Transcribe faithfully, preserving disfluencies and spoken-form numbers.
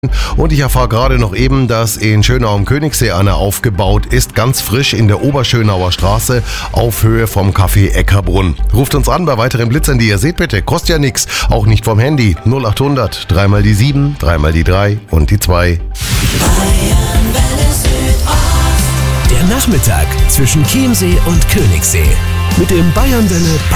Und ich erfahre gerade noch eben, dass in Schönau am Königssee eine aufgebaut ist, ganz frisch in der Oberschönauer Straße auf Höhe vom Café Eckerbrunn. Ruft uns an bei weiteren Blitzern, die ihr seht bitte, kostet ja nichts, auch nicht vom Handy. null acht hundert, dreimal die sieben, dreimal die drei und die zwei. Der Nachmittag zwischen Chiemsee und Königssee mit dem Bayernwelle